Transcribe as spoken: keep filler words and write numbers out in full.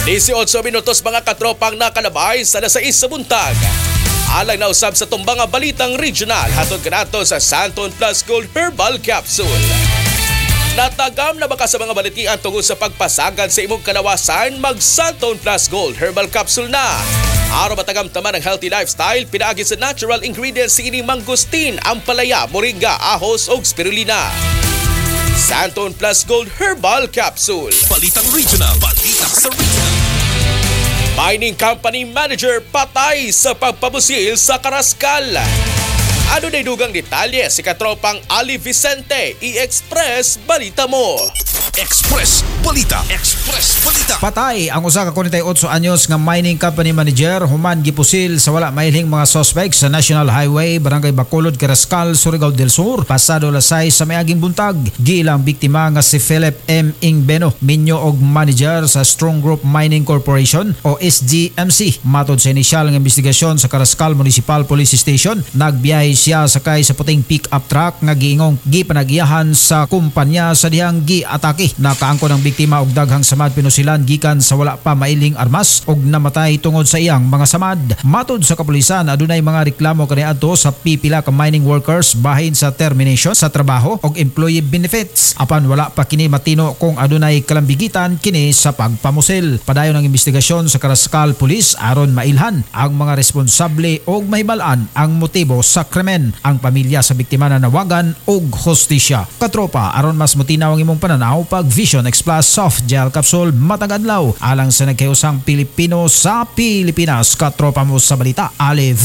eighteen minutos mga katropang nakalabay sa alas sais sa buntag. Alang na usab sa tumbang nga balitang regional hatod kanato sa Santon Plus Gold Herbal Capsule. Natagam na baka sa mga balitian tungkol sa pagpasagan sa imong kalawasan, mag Santon Plus Gold Herbal Capsule na. Araw matagam taman ng healthy lifestyle, pinaagi sa natural ingredients si ini mangustin, ampalaya, moringa, ahos ug spirulina. Santon Plus Gold Herbal Capsule. Balitang regional, balita sa regional. Mining Company Manager patay sa pagpabusil sa Karaskal. Ano na dugang detalye si katropang Ali Vicente, i-express balita mo. Express Balita. Express Balita. Patay ang usa ka forty-eight anyos nga mining company manager human gipusil sa wala mahiling mga suspects sa National Highway, Barangay Bacolod, Carrascal, Surigao del Sur, pasado alas sais sa miaging buntag. Giilang biktima nga si Philip M. Ingbeno, minyo og manager sa Strong Group Mining Corporation o S G M C. Matod sa inisyal nga investigasyon sa Carrascal Municipal Police Station, nagbiyahe siya sakay sa puting pick-up truck nga giingong gipanagiyahan sa kumpanya sa dihang gi-atake. Nakaangko ng biktima og daghang samad pinusilan gikan sa wala pa mailing armas og namatay tungod sa iyang mga samad. Matod sa kapulisan, adunay mga reklamo kaniadto sa pipila ka mining workers bahin sa termination sa trabaho og employee benefits. Apan wala pa kini matino kung adunay kalambigitan kini sa pagpamusil. Padayon ang investigasyon sa Carrascal Police aron mailhan ang mga responsable og mahibalan ang motibo sa krimen. Ang pamilya sa biktima na nawagan og hostisya. Katropa, aron mas mutinaw ang imong pananaw pag Vision X Plus Soft Gel Capsule matag adlaw alang sa nagkayusang Pilipino sa Pilipinas. Katropa mo sa balita, Ali